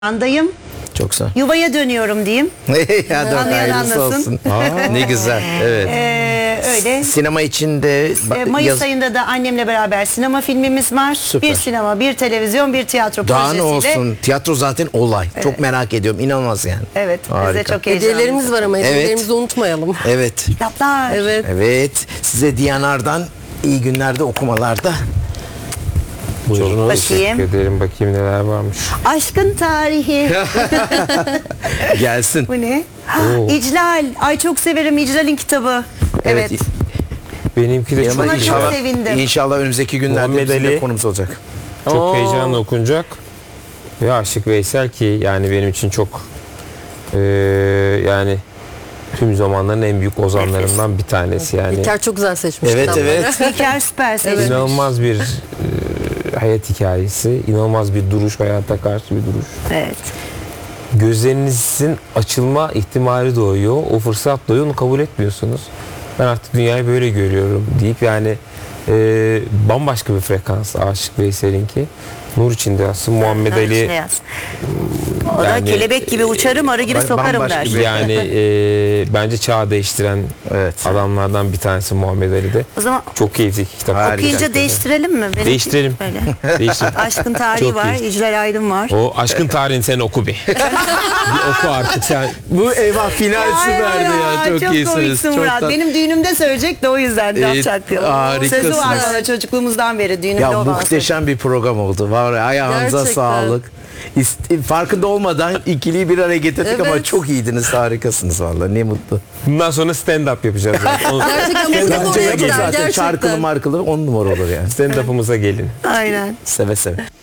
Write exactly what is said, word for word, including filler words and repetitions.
Andayım. Çok sağ ol. Yuvaya dönüyorum diyeyim. Ya da Anlayan hayırlısı anlasın. olsun. Ne güzel. Evet. Ee, öyle. Sinema içinde Ee, Mayıs ayında da annemle beraber sinema filmimiz var. Süper. Bir sinema, bir televizyon, bir tiyatro daha ne projesiyle. olsun? Tiyatro zaten olay. Çok merak ediyorum. İnanılmaz yani. Evet, biz de Harika. çok heyecanlıyız. Hediyelerimiz var ama Evet. hediyelerimizi unutmayalım. Evet. Kitaplar. Evet. Evet. Size Diyanar'dan iyi günlerde, okumalarda. Buyurunuz. Bakayım. Teşekkür ederim. Bakayım neler varmış. Aşkın tarihi. Gelsin. Bu ne? İclal. Ay çok severim İclal'in kitabı. Evet. Benimki de çok, Buna çok İnşallah, sevindim. inşallah önümüzdeki günlerde Muhammed bizimle Ali. konumuz olacak. çok Oo. heyecanla okunacak. Ve Aşık Veysel ki yani benim için çok eee, yani tüm zamanların en büyük ozanlarından bir tanesi yani. İlker çok güzel seçmiş Evet kitapları. evet. İlker süper seçmiş. İnanılmaz bir eee, hayat hikayesi, inanılmaz bir duruş, hayata karşı bir duruş. Evet. Gözlerinizin açılma ihtimali doğuyor. O fırsat doğuyor, onu kabul etmiyorsunuz. Ben artık dünyayı böyle görüyorum deyip yani e, bambaşka bir frekans Aşık Veysel'inki. Nur içinde yazsın. Muhammed Onun içine Ali yaz. O da Yani, kelebek gibi uçarım, arı gibi ben sokarım bambaşka der. bir- yani e, bence çağ değiştiren Evet. adamlardan bir tanesi Muhammed Ali de. O zaman Çok keyifli kitap. Harika. okuyunca değiştirelim mi? Benimki Değiştirelim. Böyle. Değiştirelim. Aşkın tarihi Çok var, iyi. İclal Aydın var. O aşkın tarihini sen oku bir. bir oku artık sen. Bu eyvah final Ay, süperdi ya. Çok, çok iyisiniz. komiksin Çok Murat. da- Benim düğünümde söyleyecek de o yüzden laf Ee, çaktım. harikasınız. Sözü var bana çocukluğumuzdan beri düğünümde Ya olan muhteşem bir program oldu. Var ya, ayağınıza Gerçekten. sağlık. İst- farkında olmadan ikiliyi bir araya getirdik ama Evet. çok iyiydiniz. Harikasınız vallahi. Ne mutlu. Bundan sonra stand-up yapacağız. Yani. O Gerçekten Bence mutlaka oraya zaten gider şarkılı gerçekten. markılı on numara olur yani. stand-up'ımıza gelin. Aynen. Seve seve.